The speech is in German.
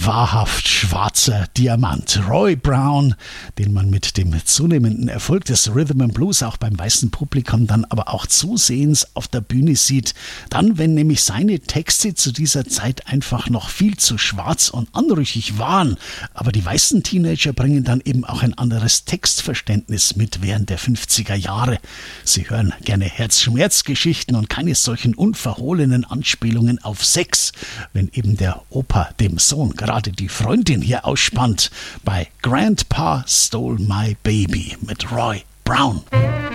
wahrhaft schwarzer Diamant. Roy Brown, den man mit dem zunehmenden Erfolg des Rhythm and Blues auch beim weißen Publikum dann aber auch zusehends auf der Bühne sieht. Dann, wenn nämlich seine Texte zu dieser Zeit einfach noch viel zu schwarz und anrüchig waren. Aber die weißen Teenager bringen dann eben auch ein anderes Textverständnis mit während der 50er Jahre. Sie hören gerne Herzschmerzgeschichten und keine solchen unverhohlenen Anspielungen auf Sex, wenn eben der Opa dem Sohn gerade die Freundin hier ausspannt bei Grandpa Stole My Baby mit Roy Brown.